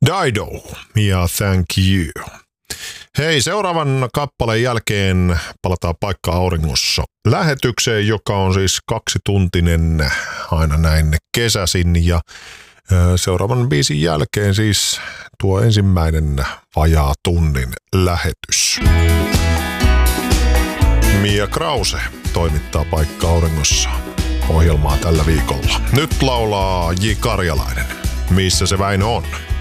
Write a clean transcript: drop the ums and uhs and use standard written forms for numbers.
Dido ja Thank You. Hei, seuraavan kappaleen jälkeen palataan Paikka auringossa lähetykseen, joka on siis 2-tuntinen aina näin kesäsin. Ja seuraavan biisin jälkeen siis tuo ensimmäinen vajaa tunnin lähetys. Mia Krause toimittaa Paikka auringossa ohjelmaa tällä viikolla. Nyt laulaa J. Karjalainen. Missä se Väinö on?